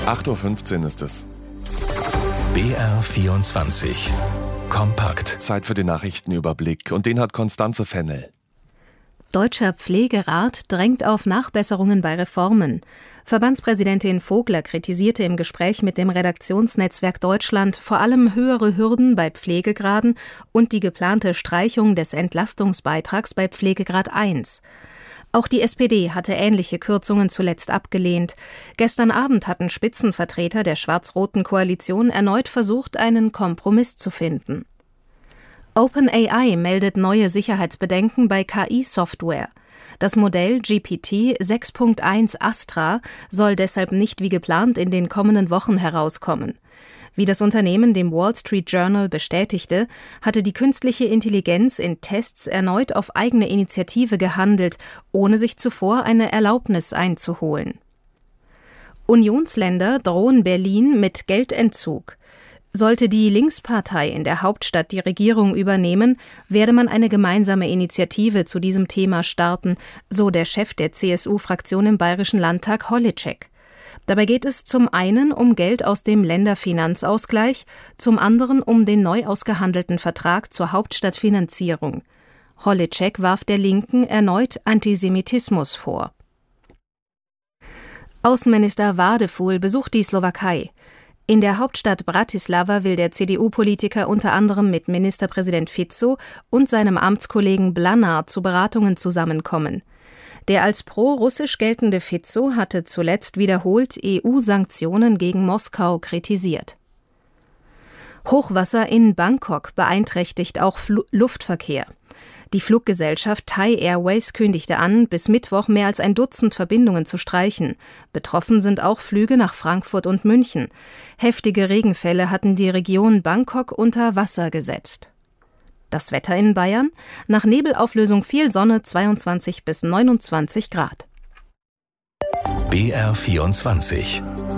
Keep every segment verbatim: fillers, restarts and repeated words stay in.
acht Uhr fünfzehn ist es. B R vierundzwanzig. Kompakt. Zeit für den Nachrichtenüberblick. Und den hat Konstanze Fennel. Deutscher Pflegerat drängt auf Nachbesserungen bei Reformen. Verbandspräsidentin Vogler kritisierte im Gespräch mit dem Redaktionsnetzwerk Deutschland vor allem höhere Hürden bei Pflegegraden und die geplante Streichung des Entlastungsbeitrags bei Pflegegrad eins. Auch die S P D hatte ähnliche Kürzungen zuletzt abgelehnt. Gestern Abend hatten Spitzenvertreter der schwarz-roten Koalition erneut versucht, einen Kompromiss zu finden. OpenAI meldet neue Sicherheitsbedenken bei K I-Software. Das Modell G P T sechs Punkt eins Astra soll deshalb nicht wie geplant in den kommenden Wochen herauskommen. Wie das Unternehmen dem Wall Street Journal bestätigte, hatte die künstliche Intelligenz in Tests erneut auf eigene Initiative gehandelt, ohne sich zuvor eine Erlaubnis einzuholen. Unionsländer drohen Berlin mit Geldentzug. Sollte die Linkspartei in der Hauptstadt die Regierung übernehmen, werde man eine gemeinsame Initiative zu diesem Thema starten, so der Chef der C S U-Fraktion im Bayerischen Landtag, Holitschek. Dabei geht es zum einen um Geld aus dem Länderfinanzausgleich, zum anderen um den neu ausgehandelten Vertrag zur Hauptstadtfinanzierung. Holitschek warf der Linken erneut Antisemitismus vor. Außenminister Wadefuhl besucht die Slowakei. In der Hauptstadt Bratislava will der C D U-Politiker unter anderem mit Ministerpräsident Fico und seinem Amtskollegen Blanár zu Beratungen zusammenkommen. Der als pro-russisch geltende Fico hatte zuletzt wiederholt E U-Sanktionen gegen Moskau kritisiert. Hochwasser in Bangkok beeinträchtigt auch Fl- Luftverkehr. Die Fluggesellschaft Thai Airways kündigte an, bis Mittwoch mehr als ein Dutzend Verbindungen zu streichen. Betroffen sind auch Flüge nach Frankfurt und München. Heftige Regenfälle hatten die Region Bangkok unter Wasser gesetzt. Das Wetter in Bayern: nach Nebelauflösung viel Sonne, zweiundzwanzig bis neunundzwanzig Grad. B R vierundzwanzig.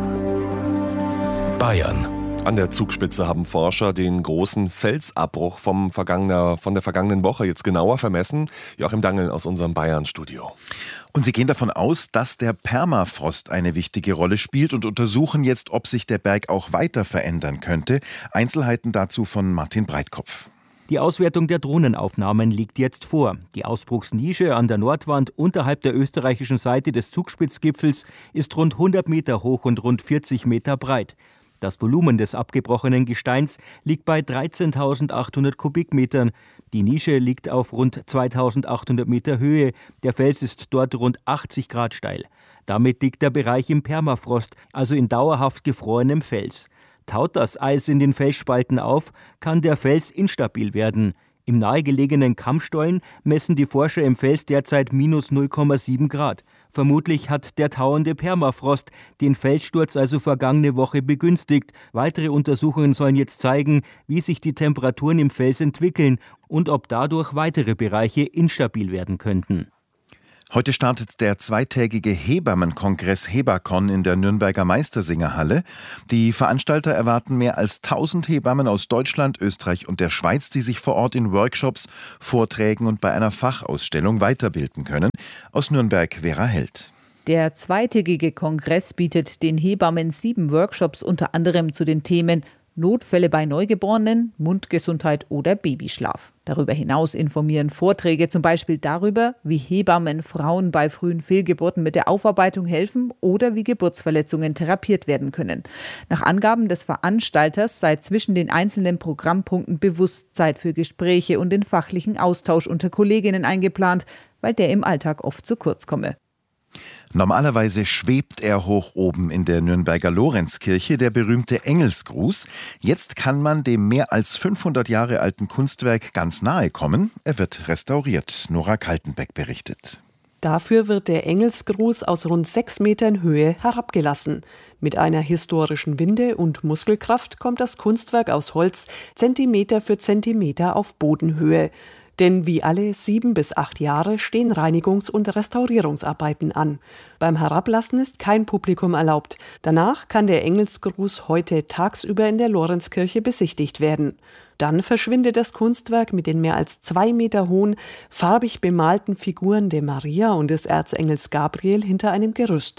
Bayern. An der Zugspitze haben Forscher den großen Felsabbruch vom vergangener, von der vergangenen Woche jetzt genauer vermessen. Joachim Dangl aus unserem Bayern-Studio. Und sie gehen davon aus, dass der Permafrost eine wichtige Rolle spielt und untersuchen jetzt, ob sich der Berg auch weiter verändern könnte. Einzelheiten dazu von Martin Breitkopf. Die Auswertung der Drohnenaufnahmen liegt jetzt vor. Die Ausbruchsnische an der Nordwand unterhalb der österreichischen Seite des Zugspitzgipfels ist rund hundert Meter hoch und rund vierzig Meter breit. Das Volumen des abgebrochenen Gesteins liegt bei dreizehntausendachthundert Kubikmetern. Die Nische liegt auf rund zweitausendachthundert Meter Höhe. Der Fels ist dort rund achtzig Grad steil. Damit liegt der Bereich im Permafrost, also in dauerhaft gefrorenem Fels. Taut das Eis in den Felsspalten auf, kann der Fels instabil werden. Im nahegelegenen Kammstollen messen die Forscher im Fels derzeit minus null Komma sieben Grad. Vermutlich hat der tauende Permafrost den Felssturz also vergangene Woche begünstigt. Weitere Untersuchungen sollen jetzt zeigen, wie sich die Temperaturen im Fels entwickeln und ob dadurch weitere Bereiche instabil werden könnten. Heute startet der zweitägige Hebammenkongress Hebacon in der Nürnberger Meistersingerhalle. Die Veranstalter erwarten mehr als tausend Hebammen aus Deutschland, Österreich und der Schweiz, die sich vor Ort in Workshops, Vorträgen und bei einer Fachausstellung weiterbilden können. Aus Nürnberg Vera Held. Der zweitägige Kongress bietet den Hebammen sieben Workshops unter anderem zu den Themen Notfälle bei Neugeborenen, Mundgesundheit oder Babyschlaf. Darüber hinaus informieren Vorträge zum Beispiel darüber, wie Hebammen Frauen bei frühen Fehlgeburten mit der Aufarbeitung helfen oder wie Geburtsverletzungen therapiert werden können. Nach Angaben des Veranstalters sei zwischen den einzelnen Programmpunkten bewusst Zeit für Gespräche und den fachlichen Austausch unter Kolleginnen eingeplant, weil der im Alltag oft zu kurz komme. Normalerweise schwebt er hoch oben in der Nürnberger Lorenzkirche, der berühmte Engelsgruß. Jetzt kann man dem mehr als fünfhundert Jahre alten Kunstwerk ganz nahe kommen. Er wird restauriert. Nora Kaltenbeck berichtet. Dafür wird der Engelsgruß aus rund sechs Metern Höhe herabgelassen. Mit einer historischen Winde und Muskelkraft kommt das Kunstwerk aus Holz Zentimeter für Zentimeter auf Bodenhöhe. Denn wie alle sieben bis acht Jahre stehen Reinigungs- und Restaurierungsarbeiten an. Beim Herablassen ist kein Publikum erlaubt. Danach kann der Engelsgruß heute tagsüber in der Lorenzkirche besichtigt werden. Dann verschwindet das Kunstwerk mit den mehr als zwei Meter hohen, farbig bemalten Figuren der Maria und des Erzengels Gabriel hinter einem Gerüst.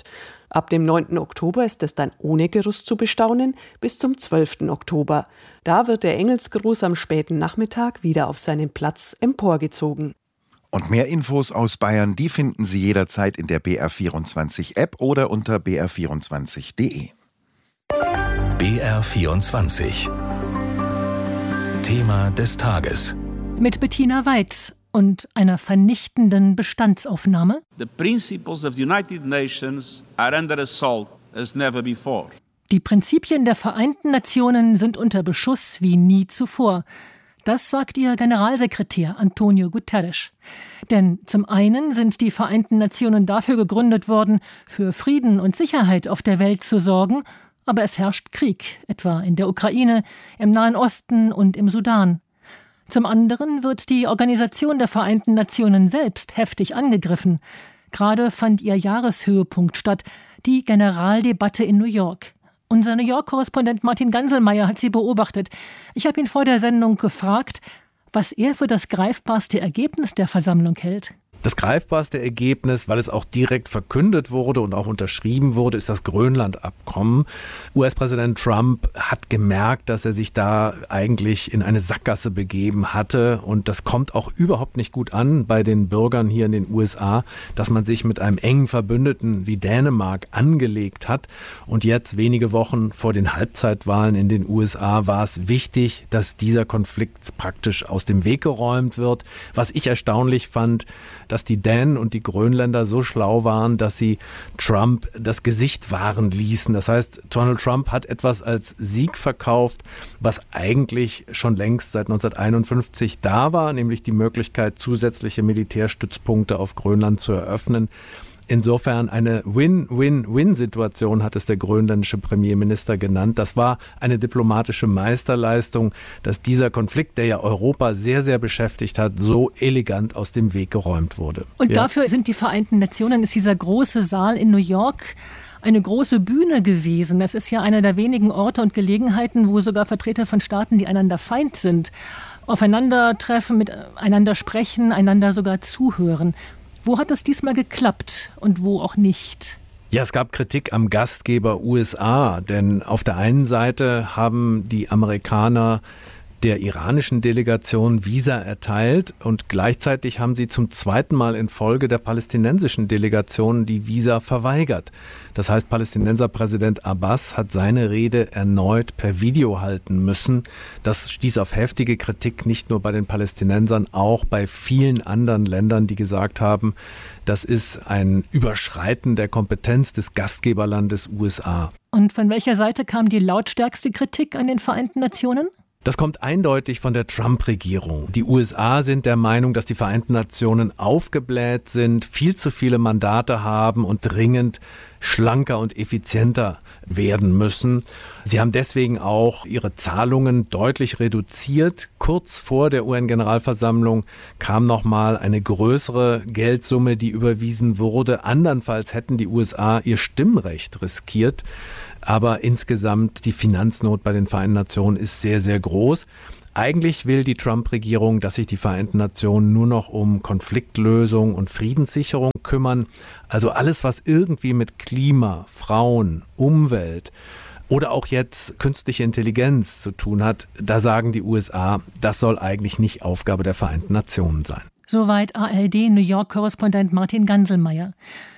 Ab dem neunten Oktober ist es dann ohne Gerüst zu bestaunen bis zum zwölften Oktober. Da wird der Engelsgruß am späten Nachmittag wieder auf seinen Platz emporgezogen. Und mehr Infos aus Bayern, die finden Sie jederzeit in der B R vierundzwanzig App oder unter b r vierundzwanzig punkt d e. B R vierundzwanzig. Thema des Tages. Mit Bettina Weiz und einer vernichtenden Bestandsaufnahme. The principles of the United Nations are under assault as never before. Die Prinzipien der Vereinten Nationen sind unter Beschuss wie nie zuvor. Das sagt ihr Generalsekretär Antonio Guterres. Denn zum einen sind die Vereinten Nationen dafür gegründet worden, für Frieden und Sicherheit auf der Welt zu sorgen, aber es herrscht Krieg, etwa in der Ukraine, im Nahen Osten und im Sudan. Zum anderen wird die Organisation der Vereinten Nationen selbst heftig angegriffen. Gerade fand ihr Jahreshöhepunkt statt, die Generaldebatte in New York. Unser New York-Korrespondent Martin Ganselmeier hat sie beobachtet. Ich habe ihn vor der Sendung gefragt, was er für das greifbarste Ergebnis der Versammlung hält. Das greifbarste Ergebnis, weil es auch direkt verkündet wurde und auch unterschrieben wurde, ist das Grönland-Abkommen. U S-Präsident Trump hat gemerkt, dass er sich da eigentlich in eine Sackgasse begeben hatte. Und das kommt auch überhaupt nicht gut an bei den Bürgern hier in den U S A, dass man sich mit einem engen Verbündeten wie Dänemark angelegt hat. Und jetzt, wenige Wochen vor den Halbzeitwahlen in den U S A, war es wichtig, dass dieser Konflikt praktisch aus dem Weg geräumt wird. Was ich erstaunlich fand, dass die Dänen und die Grönländer so schlau waren, dass sie Trump das Gesicht wahren ließen. Das heißt, Donald Trump hat etwas als Sieg verkauft, was eigentlich schon längst seit neunzehnhunderteinundfünfzig da war, nämlich die Möglichkeit, zusätzliche Militärstützpunkte auf Grönland zu eröffnen. Insofern eine Win-Win-Win-Situation hat es der grönländische Premierminister genannt. Das war eine diplomatische Meisterleistung, dass dieser Konflikt, der ja Europa sehr, sehr beschäftigt hat, so elegant aus dem Weg geräumt wurde. Und ja. Dafür sind die Vereinten Nationen, ist dieser große Saal in New York eine große Bühne gewesen. Das ist ja einer der wenigen Orte und Gelegenheiten, wo sogar Vertreter von Staaten, die einander Feind sind, aufeinandertreffen, miteinander sprechen, einander sogar zuhören. Wo hat das diesmal geklappt und wo auch nicht? Ja, es gab Kritik am Gastgeber U S A, denn auf der einen Seite haben die Amerikaner der iranischen Delegation Visa erteilt und gleichzeitig haben sie zum zweiten Mal in Folge der palästinensischen Delegation die Visa verweigert. Das heißt, Palästinenserpräsident Abbas hat seine Rede erneut per Video halten müssen. Das stieß auf heftige Kritik, nicht nur bei den Palästinensern, auch bei vielen anderen Ländern, die gesagt haben, das ist ein Überschreiten der Kompetenz des Gastgeberlandes U S A. Und von welcher Seite kam die lautstärkste Kritik an den Vereinten Nationen? Das kommt eindeutig von der Trump-Regierung. Die U S A sind der Meinung, dass die Vereinten Nationen aufgebläht sind, viel zu viele Mandate haben und dringend schlanker und effizienter werden müssen. Sie haben deswegen auch ihre Zahlungen deutlich reduziert. Kurz vor der U N-Generalversammlung kam nochmal eine größere Geldsumme, die überwiesen wurde. Andernfalls hätten die U S A ihr Stimmrecht riskiert. Aber insgesamt die Finanznot bei den Vereinten Nationen ist sehr, sehr groß. Eigentlich will die Trump-Regierung, dass sich die Vereinten Nationen nur noch um Konfliktlösung und Friedenssicherung kümmern. Also alles, was irgendwie mit Klima, Frauen, Umwelt oder auch jetzt künstliche Intelligenz zu tun hat, da sagen die U S A, das soll eigentlich nicht Aufgabe der Vereinten Nationen sein. Soweit A L D-New York-Korrespondent Martin Ganselmeier.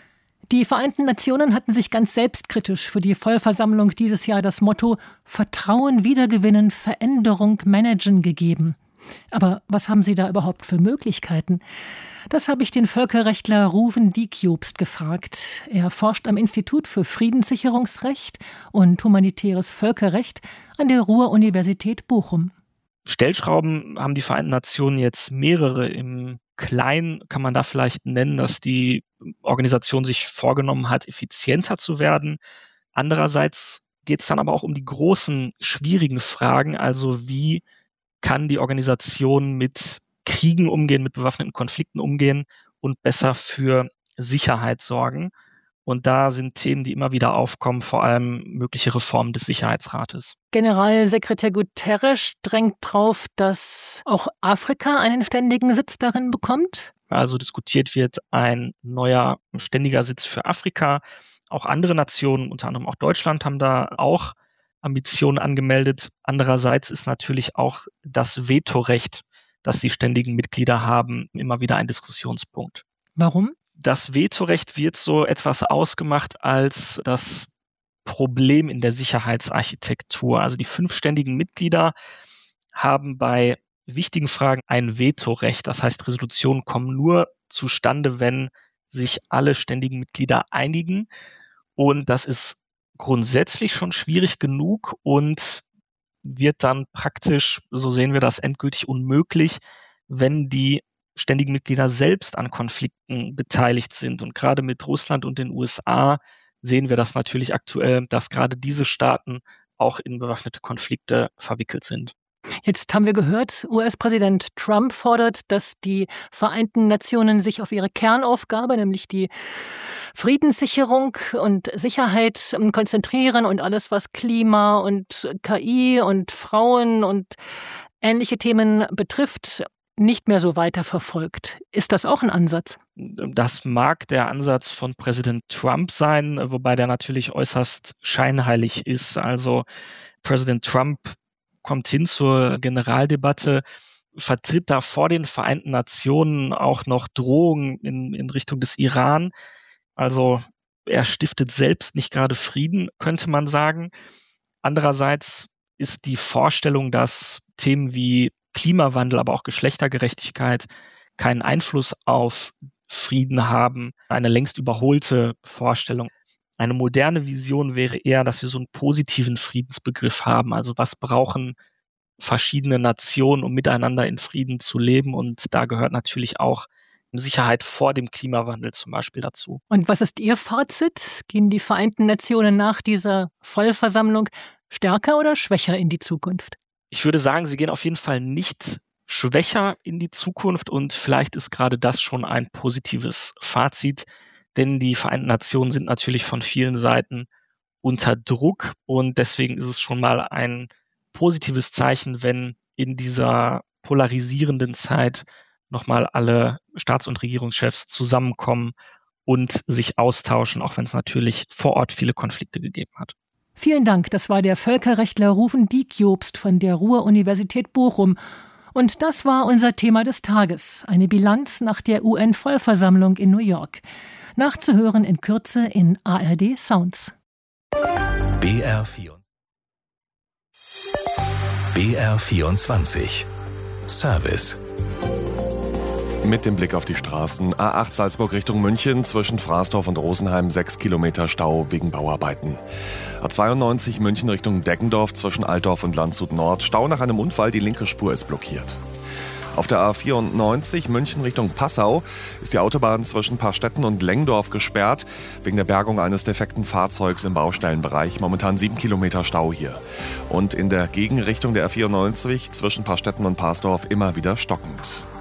Die Vereinten Nationen hatten sich ganz selbstkritisch für die Vollversammlung dieses Jahr das Motto Vertrauen wiedergewinnen, Veränderung managen gegeben. Aber was haben sie da überhaupt für Möglichkeiten? Das habe ich den Völkerrechtler Ruven Dijkjoebst gefragt. Er forscht am Institut für Friedenssicherungsrecht und humanitäres Völkerrecht an der Ruhr-Universität Bochum. Stellschrauben haben die Vereinten Nationen jetzt mehrere. Im Kleinen kann man da vielleicht nennen, dass die Organisation sich vorgenommen hat, effizienter zu werden. Andererseits geht es dann aber auch um die großen, schwierigen Fragen, also wie kann die Organisation mit Kriegen umgehen, mit bewaffneten Konflikten umgehen und besser für Sicherheit sorgen. Und da sind Themen, die immer wieder aufkommen, vor allem mögliche Reformen des Sicherheitsrates. Generalsekretär Guterres drängt darauf, dass auch Afrika einen ständigen Sitz darin bekommt. Also diskutiert wird ein neuer ständiger Sitz für Afrika. Auch andere Nationen, unter anderem auch Deutschland, haben da auch Ambitionen angemeldet. Andererseits ist natürlich auch das Vetorecht, das die ständigen Mitglieder haben, immer wieder ein Diskussionspunkt. Warum? Das Vetorecht wird so etwas ausgemacht als das Problem in der Sicherheitsarchitektur. Also die fünf ständigen Mitglieder haben bei wichtigen Fragen ein Vetorecht. Das heißt, Resolutionen kommen nur zustande, wenn sich alle ständigen Mitglieder einigen. Und das ist grundsätzlich schon schwierig genug und wird dann praktisch, so sehen wir das, endgültig unmöglich, wenn die ständigen Mitglieder selbst an Konflikten beteiligt sind. Und gerade mit Russland und den U S A sehen wir das natürlich aktuell, dass gerade diese Staaten auch in bewaffnete Konflikte verwickelt sind. Jetzt haben wir gehört, U S-Präsident Trump fordert, dass die Vereinten Nationen sich auf ihre Kernaufgabe, nämlich die Friedenssicherung und Sicherheit konzentrieren und alles, was Klima und K I und Frauen und ähnliche Themen betrifft, nicht mehr so weiter verfolgt. Ist das auch ein Ansatz? Das mag der Ansatz von Präsident Trump sein, wobei der natürlich äußerst scheinheilig ist. Also Präsident Trump kommt hin zur Generaldebatte, vertritt da vor den Vereinten Nationen auch noch Drohungen in, in Richtung des Iran. Also er stiftet selbst nicht gerade Frieden, könnte man sagen. Andererseits ist die Vorstellung, dass Themen wie Klimawandel, aber auch Geschlechtergerechtigkeit keinen Einfluss auf Frieden haben, eine längst überholte Vorstellung. Eine moderne Vision wäre eher, dass wir so einen positiven Friedensbegriff haben. Also was brauchen verschiedene Nationen, um miteinander in Frieden zu leben? Und da gehört natürlich auch Sicherheit vor dem Klimawandel zum Beispiel dazu. Und was ist Ihr Fazit? Gehen die Vereinten Nationen nach dieser Vollversammlung stärker oder schwächer in die Zukunft? Ich würde sagen, sie gehen auf jeden Fall nicht schwächer in die Zukunft und vielleicht ist gerade das schon ein positives Fazit. Denn die Vereinten Nationen sind natürlich von vielen Seiten unter Druck und deswegen ist es schon mal ein positives Zeichen, wenn in dieser polarisierenden Zeit nochmal alle Staats- und Regierungschefs zusammenkommen und sich austauschen, auch wenn es natürlich vor Ort viele Konflikte gegeben hat. Vielen Dank, das war der Völkerrechtler Ruven Dieck-Jobst von der Ruhr-Universität Bochum. Und das war unser Thema des Tages, eine Bilanz nach der U N-Vollversammlung in New York. Nachzuhören in Kürze in A R D Sounds. B R vierundzwanzig Service. Mit dem Blick auf die Straßen. A acht Salzburg Richtung München, zwischen Fraßdorf und Rosenheim sechs Kilometer Stau wegen Bauarbeiten. A zweiundneunzig München Richtung Deggendorf, zwischen Altdorf und Landshut Nord. Stau nach einem Unfall, die linke Spur ist blockiert. Auf der A vierundneunzig München Richtung Passau ist die Autobahn zwischen Parstetten und Lengdorf gesperrt, wegen der Bergung eines defekten Fahrzeugs im Baustellenbereich. Momentan sieben Kilometer Stau hier. Und in der Gegenrichtung der A vierundneunzig zwischen Parstetten und Parsdorf immer wieder stockend.